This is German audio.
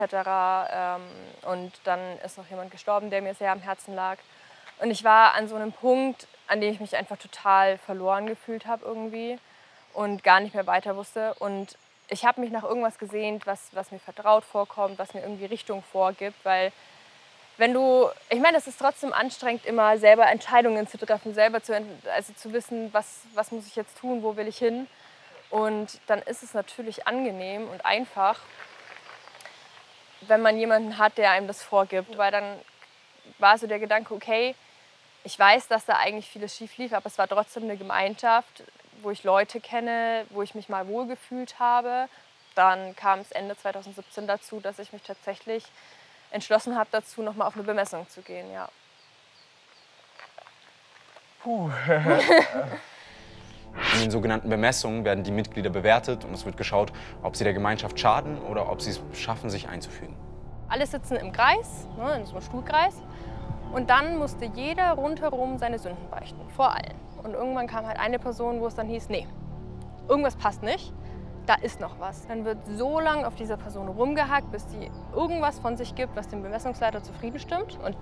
etc. Und dann ist noch jemand gestorben, der mir sehr am Herzen lag. Und ich war an so einem Punkt, an dem ich mich einfach total verloren gefühlt habe irgendwie und gar nicht mehr weiter wusste. Und ich habe mich nach irgendwas gesehnt, was mir vertraut vorkommt, was mir irgendwie Richtung vorgibt, weil wenn du, ich meine, es ist trotzdem anstrengend, immer selber Entscheidungen zu treffen, selber zu wissen, was muss ich jetzt tun, wo will ich hin. Und dann ist es natürlich angenehm und einfach, wenn man jemanden hat, der einem das vorgibt. Weil dann war so der Gedanke, okay, ich weiß, dass da eigentlich vieles schief lief, aber es war trotzdem eine Gemeinschaft, wo ich Leute kenne, wo ich mich mal wohlgefühlt habe. Dann kam es Ende 2017 dazu, dass ich mich tatsächlich entschlossen habe, dazu noch mal auf eine Bemessung zu gehen, ja. Puh. In den sogenannten Bemessungen werden die Mitglieder bewertet und es wird geschaut, ob sie der Gemeinschaft schaden oder ob sie es schaffen, sich einzufügen. Alle sitzen im Kreis, ne, in so einem Stuhlkreis. Und dann musste jeder rundherum seine Sünden beichten, vor allen. Und irgendwann kam halt eine Person, wo es dann hieß, nee, irgendwas passt nicht, da ist noch was. Dann wird so lange auf dieser Person rumgehackt, bis die irgendwas von sich gibt, was dem Bemessungsleiter zufrieden stimmt. Und